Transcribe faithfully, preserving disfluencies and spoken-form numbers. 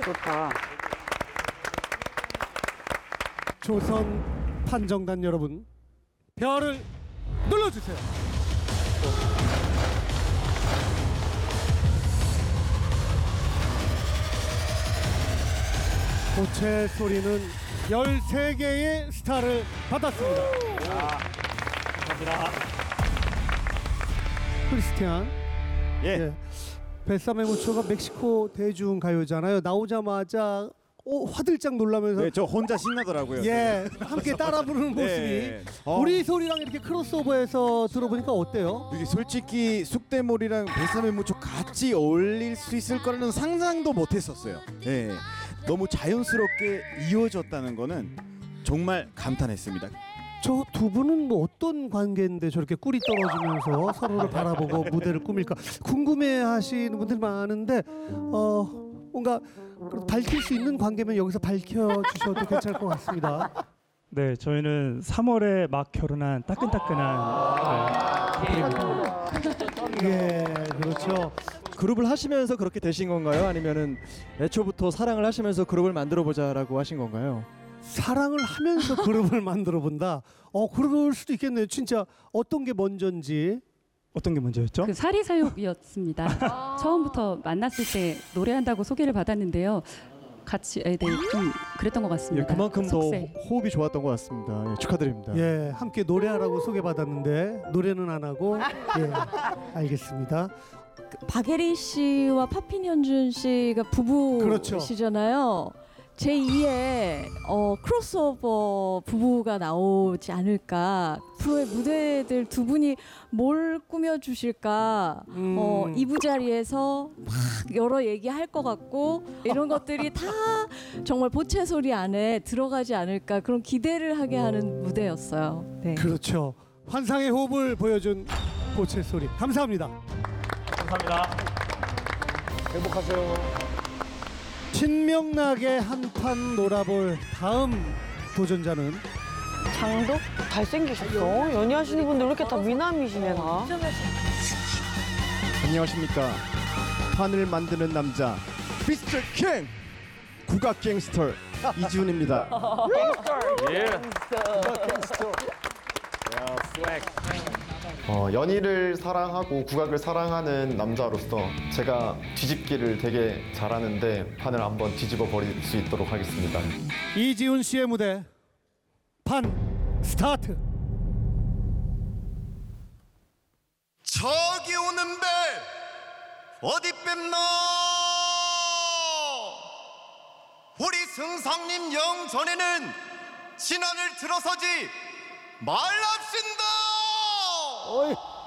좋다. 조선 판정단 여러분, 별을 눌러주세요. 고체 소리는 열세 개의 스타를 받았습니다. 감사합니다. 크리스티안. 예. 예. 뱃삼의 무초가 멕시코 대중가요잖아요. 나오자마자 오, 화들짝 놀라면서 네, 저 혼자 신나더라고요. 예, 함께 따라 부르는 모습이 네. 어. 우리 소리랑 이렇게 크로스오버해서 들어보니까 어때요? 이게 솔직히 쑥대몰이랑 뱃삼의 무초 같이 어울릴 수 있을 거라는 상상도 못했었어요. 예, 너무 자연스럽게 이어졌다는 거는 정말 감탄했습니다. 저 두 분은 뭐 어떤 관계인데 저렇게 꿀이 떨어지면서 서로를 바라보고 무대를 꾸밀까 궁금해하시는 분들 많은데 어 뭔가 밝힐 수 있는 관계면 여기서 밝혀주셔도 괜찮을 것 같습니다. 네, 저희는 삼월에 막 결혼한 따끈따끈한 네, 커플입니다. 예, 그렇죠. 그룹을 하시면서 그렇게 되신 건가요? 아니면은 애초부터 사랑을 하시면서 그룹을 만들어 보자라고 하신 건가요? 사랑을 하면서 그룹을 만들어 본다. 어, 그럴 수도 있겠네요. 진짜 어떤 게 먼저인지. 어떤 게 먼저였죠? 그 사리사욕이었습니다. 처음부터 만났을 때 노래한다고 소개를 받았는데요. 같이 네, 좀 그랬던 것 예, 같습니다. 그만큼 더 속세. 호흡이 좋았던 것 같습니다. 예, 축하드립니다. 예, 함께 노래하라고 소개받았는데 노래는 안 하고. 예, 알겠습니다. 박예리 씨와 파핀현준 씨가 부부시잖아요. 그렇죠. 제이의 어, 크로스오버 부부가 나오지 않을까. 프로의 무대들 두 분이 뭘 꾸며주실까. 음. 어, 이부자리에서 막 여러 얘기할 것 같고 이런 것들이 다 정말 보채 소리 안에 들어가지 않을까. 그런 기대를 하게 하는 무대였어요. 네. 그렇죠. 환상의 호흡을 보여준 고체 소리. 감사합니다. 감사합니다. 행복하세요. 신명나게 한판 놀아볼 다음 도전자는 장도 잘생기셨어. 연애하시는 분들 왜 이렇게 다 미남이시냐 다. 안녕하십니까. 판을 만드는 남자 미스터 킹 국악 갱스터 이지훈입니다. 어, 연희를 사랑하고 국악을 사랑하는 남자로서 제가 뒤집기를 되게 잘하는데 판을 한번 뒤집어 버릴 수 있도록 하겠습니다. 이지훈 씨의 무대 판 스타트. 저기 오는 배 어디 뺐나? 우리 승상님 영전에는 신안을 들어서지 말랍신다. 어이.